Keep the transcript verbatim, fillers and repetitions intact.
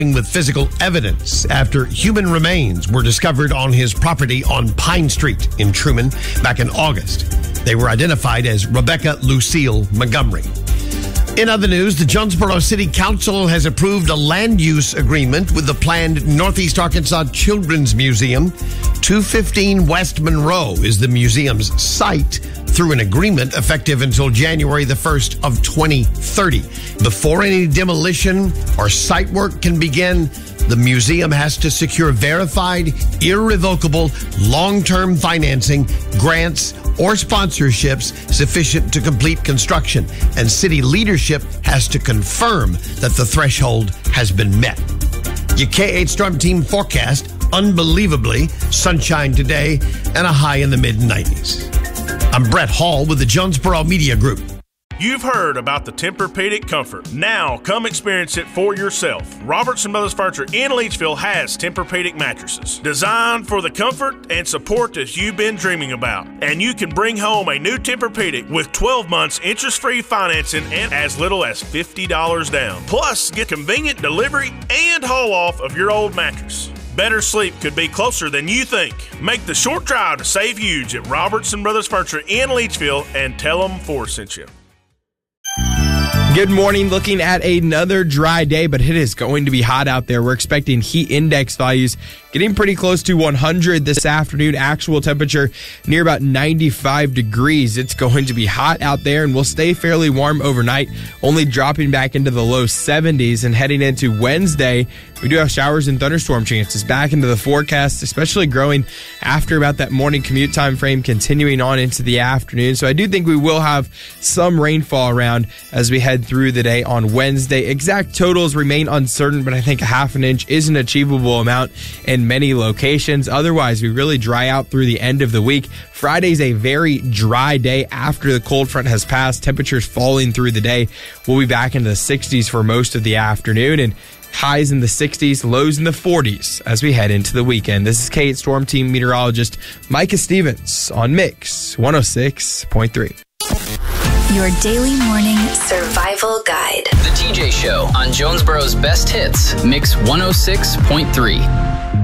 with physical evidence after human remains were discovered on his property on Pine Street in Truman back in August. They were identified as Rebecca Lucille Montgomery. In other news, the Jonesboro City Council has approved a land use agreement with the planned Northeast Arkansas Children's Museum. two fifteen West Monroe is the museum's site through an agreement effective until January the first of twenty thirty. Before any demolition or site work can begin, the museum has to secure verified, irrevocable, long-term financing, grants, or sponsorships sufficient to complete construction, and city leadership has to confirm that the threshold has been met. Your K eight Storm Team forecast, unbelievably, sunshine today and a high in the mid nineties. I'm Brett Hall with the Jonesboro Media Group. You've heard about the Tempur-Pedic Comfort. Now, come experience it for yourself. Robertson Brothers Furniture in Leachville has Tempur-Pedic mattresses designed for the comfort and support that you've been dreaming about. And you can bring home a new Tempur-Pedic with twelve months interest-free financing and as little as fifty dollars down. Plus, get convenient delivery and haul off of your old mattress. Better sleep could be closer than you think. Make the short drive to save huge at Robertson Brothers Furniture in Leachville and tell them Forrest sent you. Good morning. Looking at another dry day, but it is going to be hot out there. We're expecting heat index values getting pretty close to one hundred this afternoon. Actual temperature near about ninety-five degrees. It's going to be hot out there and will stay fairly warm overnight, only dropping back into the low seventies. And heading into Wednesday, we do have showers and thunderstorm chances back into the forecast, especially growing after about that morning commute time frame, continuing on into the afternoon. So I do think we will have some rainfall around as we head through the day on Wednesday. Exact totals remain uncertain, but I think a half an inch is an achievable amount in many locations. Otherwise, we really dry out through the end of the week. Friday's a very dry day after the cold front has passed. Temperatures falling through the day. We'll be back into the sixties for most of the afternoon, and highs in the sixties, lows in the forties as we head into the weekend. This is K eight Storm Team meteorologist Micah Stevens on Mix one oh six point three. Your daily morning survival guide. The T J Show on Jonesboro's best hits, Mix one oh six point three.